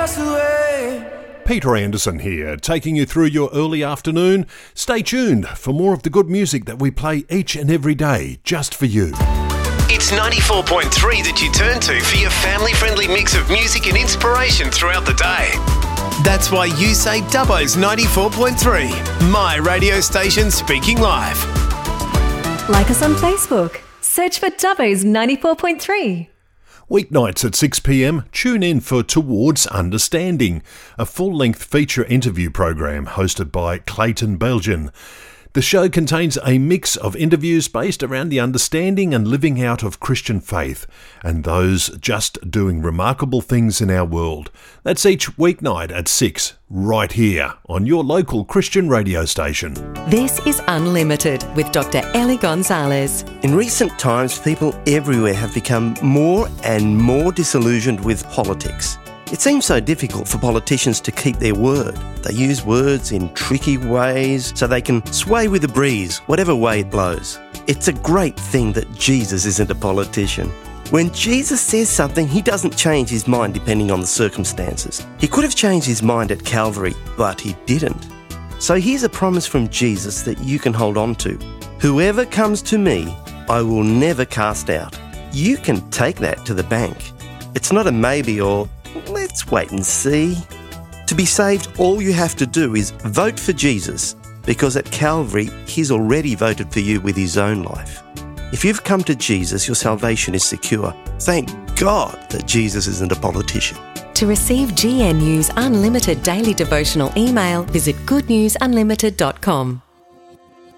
us away. Peter Anderson here, taking you through your early afternoon. Stay tuned for more of the good music that we play each and every day, just for you. It's 94.3 that you turn to for your family-friendly mix of music and inspiration throughout the day. That's why you say Dubbo's 94.3, my radio station speaking live. Like us on Facebook. Search for Dubbo's 94.3. Weeknights at 6 p.m, tune in for Towards Understanding, a full-length feature interview program hosted by Clayton Belgian. The show contains a mix of interviews based around the understanding and living out of Christian faith and those just doing remarkable things in our world. That's each weeknight at 6, right here on your local Christian radio station. This is Unlimited with Dr. Ellie Gonzalez. In recent times, people everywhere have become more and more disillusioned with politics. It seems so difficult for politicians to keep their word. They use words in tricky ways so they can sway with the breeze, whatever way it blows. It's a great thing that Jesus isn't a politician. When Jesus says something, he doesn't change his mind depending on the circumstances. He could have changed his mind at Calvary, but he didn't. So here's a promise from Jesus that you can hold on to. Whoever comes to me, I will never cast out. You can take that to the bank. It's not a maybe or let's wait and see. To be saved, all you have to do is vote for Jesus, because at Calvary, he's already voted for you with his own life. If you've come to Jesus, your salvation is secure. Thank God that Jesus isn't a politician. To receive GNU's unlimited daily devotional email, visit goodnewsunlimited.com.